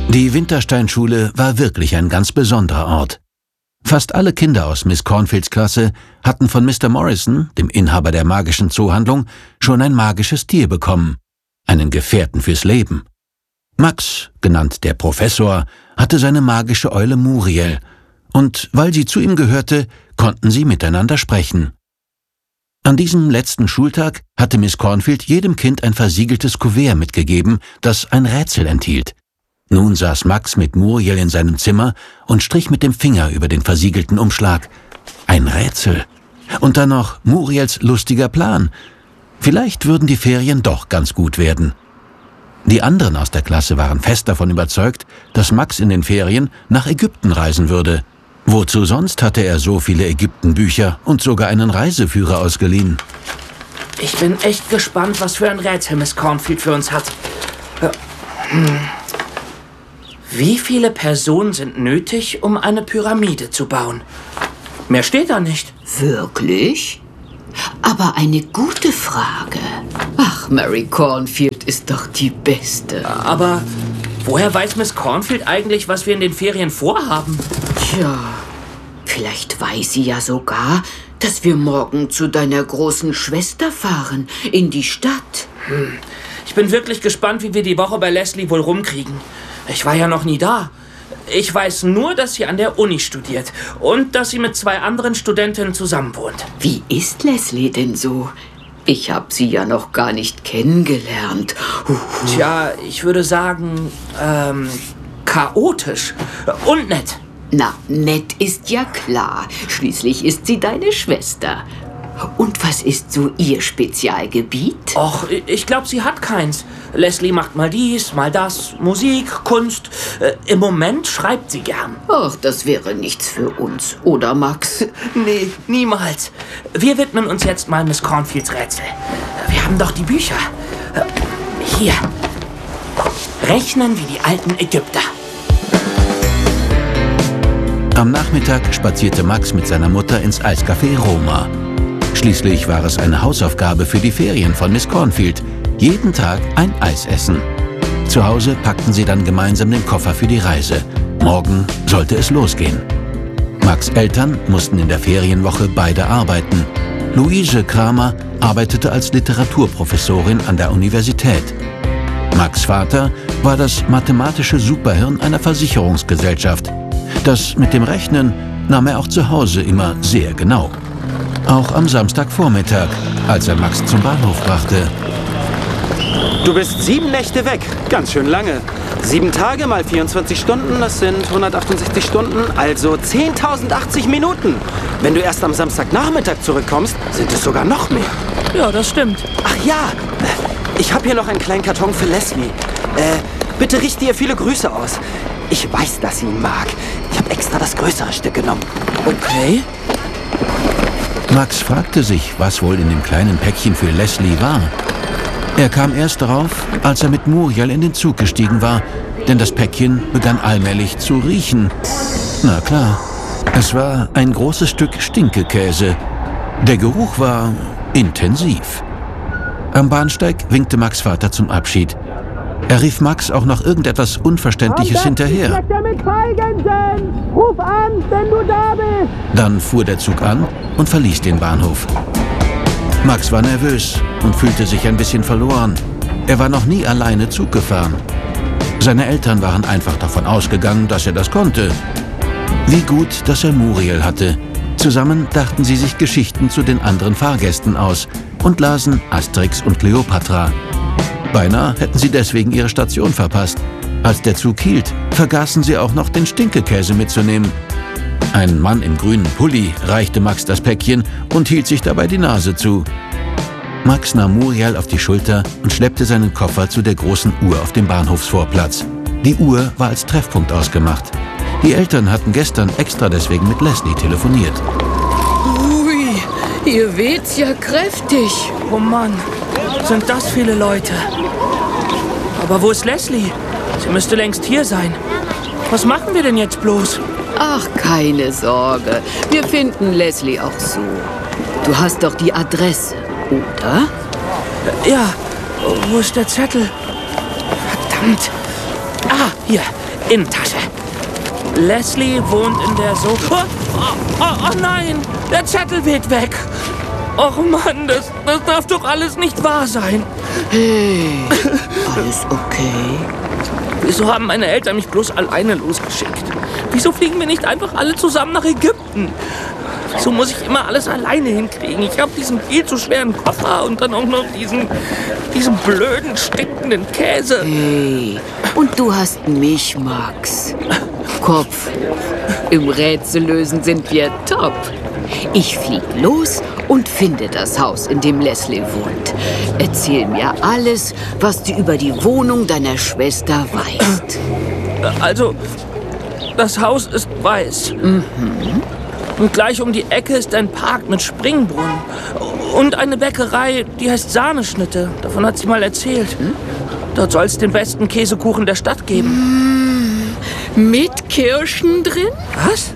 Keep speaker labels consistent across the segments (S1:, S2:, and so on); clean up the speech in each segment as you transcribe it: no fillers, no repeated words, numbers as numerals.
S1: Die Wintersteinschule war wirklich ein ganz besonderer Ort. Fast alle Kinder aus Miss Cornfields Klasse hatten von Mr. Morrison, dem Inhaber der magischen Zoohandlung, schon ein magisches Tier bekommen, einen Gefährten fürs Leben. Max, genannt der Professor, hatte seine magische Eule Muriel, und weil sie zu ihm gehörte, konnten sie miteinander sprechen. An diesem letzten Schultag hatte Miss Cornfield jedem Kind ein versiegeltes Kuvert mitgegeben, das ein Rätsel enthielt. Nun saß Max mit Muriel in seinem Zimmer und strich mit dem Finger über den versiegelten Umschlag. Ein Rätsel. Und dann noch Muriels lustiger Plan. Vielleicht würden die Ferien doch ganz gut werden. Die anderen aus der Klasse waren fest davon überzeugt, dass Max in den Ferien nach Ägypten reisen würde. Wozu sonst hatte er so viele Ägyptenbücher und sogar einen Reiseführer ausgeliehen?
S2: Ich bin echt gespannt, was für ein Rätsel Miss Cornfield für uns hat. Wie viele Personen sind nötig, um eine Pyramide zu bauen? Mehr steht da nicht.
S3: Wirklich? Aber eine gute Frage. Ach, Mary Cornfield ist doch die Beste.
S2: Aber woher weiß Miss Cornfield eigentlich, was wir in den Ferien vorhaben?
S3: Tja, vielleicht weiß sie ja sogar, dass wir morgen zu deiner großen Schwester fahren, in die Stadt.
S2: Ich bin wirklich gespannt, wie wir die Woche bei Leslie wohl rumkriegen. Ich war ja noch nie da. Ich weiß nur, dass sie an der Uni studiert und dass sie mit 2 anderen Studentinnen zusammenwohnt.
S3: Wie ist Leslie denn so? Ich habe sie ja noch gar nicht kennengelernt.
S2: Tja, ich würde sagen, chaotisch und nett.
S3: Na, nett ist ja klar. Schließlich ist sie deine Schwester. Und was ist so ihr Spezialgebiet?
S2: Och, ich glaube, sie hat keins. Leslie macht mal dies, mal das, Musik, Kunst. Im Moment schreibt sie gern.
S3: Ach, das wäre nichts für uns, oder Max?
S2: Nee, niemals. Wir widmen uns jetzt mal Miss Cornfields Rätsel. Wir haben doch die Bücher. Hier. Rechnen wie die alten Ägypter.
S1: Am Nachmittag spazierte Max mit seiner Mutter ins Eiscafé Roma. Schließlich war es eine Hausaufgabe für die Ferien von Miss Cornfield. Jeden Tag ein Eis essen. Zu Hause packten sie dann gemeinsam den Koffer für die Reise. Morgen sollte es losgehen. Max' Eltern mussten in der Ferienwoche beide arbeiten. Luise Kramer arbeitete als Literaturprofessorin an der Universität. Max' Vater war das mathematische Superhirn einer Versicherungsgesellschaft. Das mit dem Rechnen nahm er auch zu Hause immer sehr genau. Auch am Samstagvormittag, als er Max zum Bahnhof brachte.
S4: Du bist 7 Nächte weg. Ganz schön lange. 7 Tage mal 24 Stunden, das sind 168 Stunden, also 10.080 Minuten. Wenn du erst am Samstagnachmittag zurückkommst, sind es sogar noch mehr.
S2: Ja, das stimmt.
S4: Ach ja, ich habe hier noch einen kleinen Karton für Leslie. Bitte richte ihr viele Grüße aus. Ich weiß, dass sie ihn mag. Ich habe extra das größere Stück genommen.
S2: Okay.
S1: Max fragte sich, was wohl in dem kleinen Päckchen für Leslie war. Er kam erst darauf, als er mit Muriel in den Zug gestiegen war, denn das Päckchen begann allmählich zu riechen. Na klar, es war ein großes Stück Stinkekäse. Der Geruch war intensiv. Am Bahnsteig winkte Max' Vater zum Abschied. Er rief Max auch noch irgendetwas Unverständliches hinterher. Ruf an, wenn du da bist! Dann fuhr der Zug an und verließ den Bahnhof. Max war nervös und fühlte sich ein bisschen verloren. Er war noch nie alleine Zug gefahren. Seine Eltern waren einfach davon ausgegangen, dass er das konnte. Wie gut, dass er Muriel hatte. Zusammen dachten sie sich Geschichten zu den anderen Fahrgästen aus und lasen Asterix und Kleopatra. Beinahe hätten sie deswegen ihre Station verpasst. Als der Zug hielt, vergaßen sie auch noch den Stinkekäse mitzunehmen. Ein Mann im grünen Pulli reichte Max das Päckchen und hielt sich dabei die Nase zu. Max nahm Muriel auf die Schulter und schleppte seinen Koffer zu der großen Uhr auf dem Bahnhofsvorplatz. Die Uhr war als Treffpunkt ausgemacht. Die Eltern hatten gestern extra deswegen mit Leslie telefoniert.
S3: Ui, ihr weht's ja kräftig.
S2: Oh Mann, sind das viele Leute. Aber wo ist Leslie? Sie müsste längst hier sein. Was machen wir denn jetzt bloß?
S3: Ach, keine Sorge. Wir finden Leslie auch so. Du hast doch die Adresse, oder?
S2: Ja, wo ist der Zettel? Verdammt. Ah, hier. Innentasche. Leslie wohnt in der Oh nein, der Zettel weht weg. Och Mann, das darf doch alles nicht wahr sein.
S3: Hey, alles okay?
S2: Wieso haben meine Eltern mich bloß alleine losgeschickt? Wieso fliegen wir nicht einfach alle zusammen nach Ägypten? Wieso muss ich immer alles alleine hinkriegen? Ich habe diesen viel zu schweren Koffer und dann auch noch diesen blöden, stinkenden Käse.
S3: Hey, und du hast mich, Max. Kopf. Im Rätsellösen sind wir top. Ich flieg los und finde das Haus, in dem Leslie wohnt. Erzähl mir alles, was du über die Wohnung deiner Schwester weißt.
S2: Also, das Haus ist weiß. Und gleich um die Ecke ist ein Park mit Springbrunnen. Und eine Bäckerei, die heißt Sahneschnitte. Davon hat sie mal erzählt. Dort soll es den besten Käsekuchen der Stadt geben.
S3: Mit Kirschen drin?
S2: Was?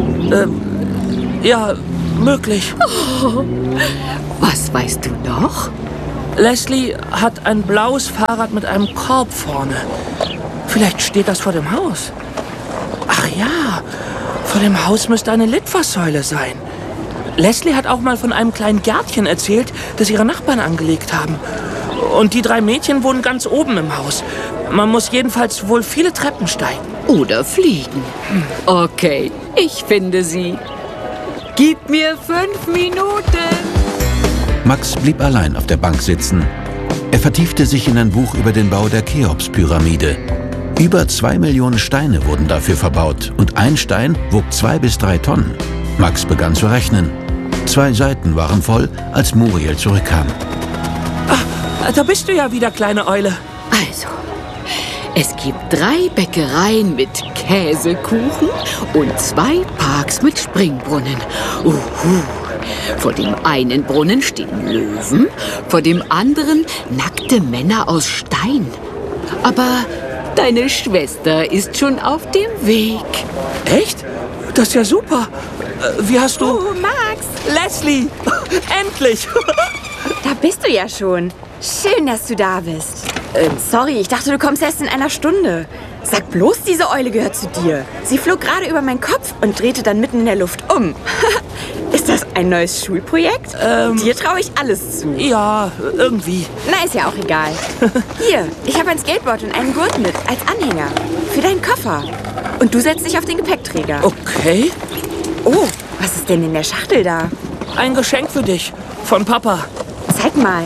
S2: Ja, möglich.
S3: Oh, was weißt du noch?
S2: Leslie hat ein blaues Fahrrad mit einem Korb vorne. Vielleicht steht das vor dem Haus. Ach ja, vor dem Haus müsste eine Litfaßsäule sein. Leslie hat auch mal von einem kleinen Gärtchen erzählt, das ihre Nachbarn angelegt haben. Und die 3 Mädchen wohnen ganz oben im Haus. Man muss jedenfalls wohl viele Treppen steigen.
S3: Oder fliegen. Okay, ich finde sie. Gib mir 5 Minuten.
S1: Max blieb allein auf der Bank sitzen. Er vertiefte sich in ein Buch über den Bau der Cheops-Pyramide. Über 2 Millionen Steine wurden dafür verbaut und ein Stein wog 2 bis 3 Tonnen. Max begann zu rechnen. 2 Seiten waren voll, als Muriel zurückkam.
S2: Ach, da bist du ja wieder, kleine Eule.
S3: Also, es gibt 3 Bäckereien mit Käsekuchen und 2 Parks mit Springbrunnen. Vor dem einen Brunnen stehen Löwen, vor dem anderen nackte Männer aus Stein. Aber deine Schwester ist schon auf dem Weg.
S2: Echt? Das ist ja super. Wie hast du...
S5: Oh, Max!
S2: Leslie! Endlich!
S5: Da bist du ja schon. Schön, dass du da bist. Sorry, ich dachte, du kommst erst in einer Stunde. Sag bloß, diese Eule gehört zu dir. Sie flog gerade über meinen Kopf und drehte dann mitten in der Luft um. Ist das ein neues Schulprojekt? Dir traue ich alles zu.
S2: Ja, irgendwie.
S5: Na, ist ja auch egal. Hier, ich habe ein Skateboard und einen Gurt mit, als Anhänger. Für deinen Koffer. Und du setzt dich auf den Gepäckträger.
S2: Okay.
S5: Oh, was ist denn in der Schachtel da?
S2: Ein Geschenk für dich. Von Papa.
S5: Zeig mal.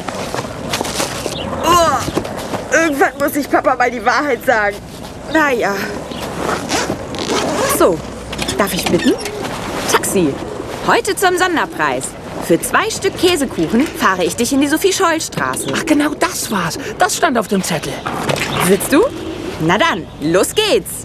S5: Oh, irgendwann muss ich Papa mal die Wahrheit sagen. Naja. So, darf ich bitten? Taxi. Heute zum Sonderpreis. Für 2 Stück Käsekuchen fahre ich dich in die Sophie-Scholl-Straße.
S2: Ach, genau das war's. Das stand auf dem Zettel.
S5: Sitzt du? Na dann, los geht's.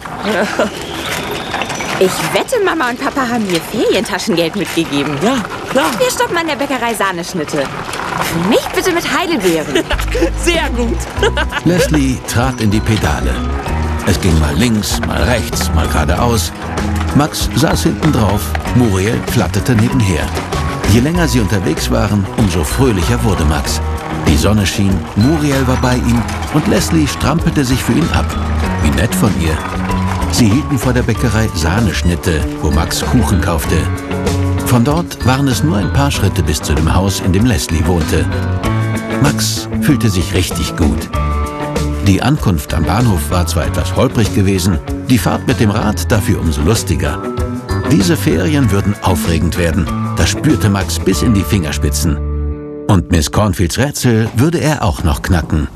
S5: Ich wette, Mama und Papa haben mir Ferientaschengeld mitgegeben.
S2: Ja, klar.
S5: Wir stoppen an der Bäckerei Sahneschnitte. Für mich bitte mit Heidelbeeren.
S2: Sehr gut.
S1: Leslie trat in die Pedale. Es ging mal links, mal rechts, mal geradeaus. Max saß hinten drauf, Muriel flatterte nebenher. Je länger sie unterwegs waren, umso fröhlicher wurde Max. Die Sonne schien, Muriel war bei ihm und Leslie strampelte sich für ihn ab. Wie nett von ihr. Sie hielten vor der Bäckerei Sahneschnitte, wo Max Kuchen kaufte. Von dort waren es nur ein paar Schritte bis zu dem Haus, in dem Leslie wohnte. Max fühlte sich richtig gut. Die Ankunft am Bahnhof war zwar etwas holprig gewesen, die Fahrt mit dem Rad dafür umso lustiger. Diese Ferien würden aufregend werden, das spürte Max bis in die Fingerspitzen. Und Miss Cornfields Rätsel würde er auch noch knacken.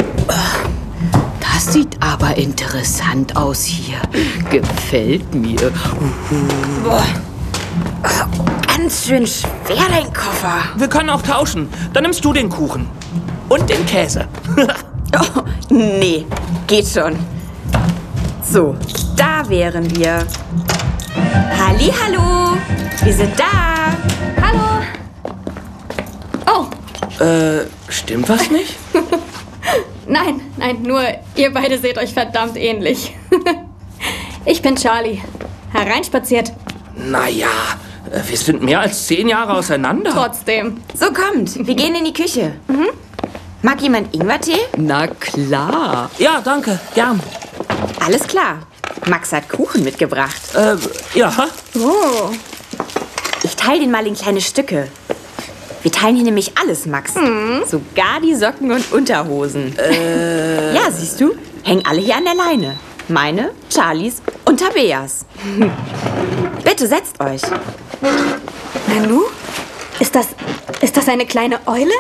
S3: Das sieht aber interessant aus hier. Gefällt mir.
S5: Boah. Ganz schön schwer, dein Koffer.
S2: Wir können auch tauschen. Dann nimmst du den Kuchen. Und den Käse.
S5: Oh, nee, geht schon. So, da wären wir. Hallihallo, wir sind da.
S6: Hallo. Oh,
S2: Stimmt was nicht?
S6: nein, nur ihr beide seht euch verdammt ähnlich. Ich bin Charlie. Hereinspaziert.
S2: Naja, wir sind mehr als 10 Jahre auseinander.
S6: Trotzdem.
S5: So, kommt, wir gehen in die Küche. Mag jemand Ingwertee?
S3: Na klar.
S2: Ja, danke, gern.
S5: Alles klar. Max hat Kuchen mitgebracht.
S2: Ja.
S6: Oh.
S5: Ich teile den mal in kleine Stücke. Wir teilen hier nämlich alles, Max. Sogar die Socken und Unterhosen. Ja, siehst du? Hängen alle hier an der Leine. Meine, Charlies und Tabeas. Bitte setzt euch.
S6: Nanu? Ist das eine kleine Eule?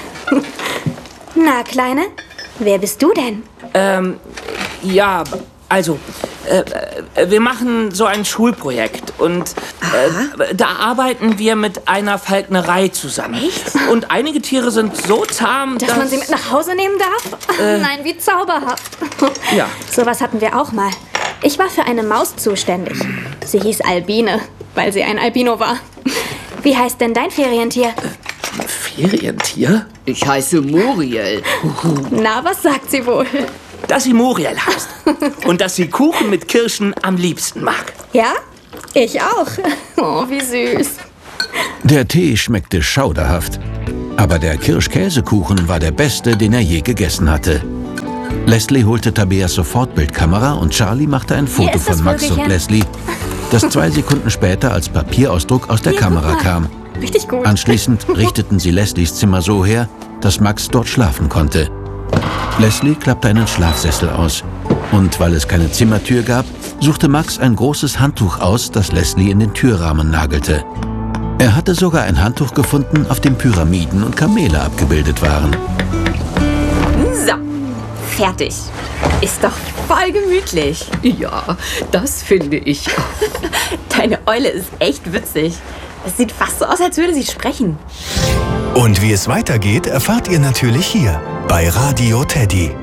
S6: Na, Kleine, wer bist du denn?
S2: Ja, also, wir machen so ein Schulprojekt und da arbeiten wir mit einer Falknerei zusammen.
S6: Echt?
S2: Und einige Tiere sind so zahm,
S6: Dass man sie mit nach Hause nehmen darf? Nein, wie zauberhaft.
S2: Ja.
S6: Sowas hatten wir auch mal. Ich war für eine Maus zuständig. Sie hieß Albine, weil sie ein Albino war. Wie heißt denn dein Ferientier?
S2: Ferientier?
S3: Ich heiße Muriel.
S6: Na, was sagt sie wohl?
S2: Dass sie Muriel heißt. Und dass sie Kuchen mit Kirschen am liebsten mag.
S6: Ja? Ich auch. Oh, wie süß.
S1: Der Tee schmeckte schauderhaft. Aber der Kirschkäsekuchen war der beste, den er je gegessen hatte. Leslie holte Tabeas Sofortbildkamera und Charlie machte ein Foto
S6: ist das
S1: von Max und
S6: Vögelchen.
S1: Leslie, das 2 Sekunden später als Papierausdruck aus der
S6: Hier,
S1: Kamera
S6: guck mal.
S1: kam.
S6: Richtig gut.
S1: Anschließend richteten sie Leslies Zimmer so her, dass Max dort schlafen konnte. Leslie klappte einen Schlafsessel aus. Und weil es keine Zimmertür gab, suchte Max ein großes Handtuch aus, das Leslie in den Türrahmen nagelte. Er hatte sogar ein Handtuch gefunden, auf dem Pyramiden und Kamele abgebildet waren.
S5: So, fertig. Ist doch voll gemütlich.
S3: Ja, das finde ich auch.
S5: Deine Eule ist echt witzig. Es sieht fast so aus, als würde sie sprechen.
S7: Und wie es weitergeht, erfahrt ihr natürlich hier bei Radio Teddy.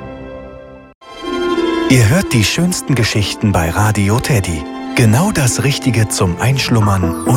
S7: Ihr hört die schönsten Geschichten bei Radio Teddy. Genau das Richtige zum Einschlummern und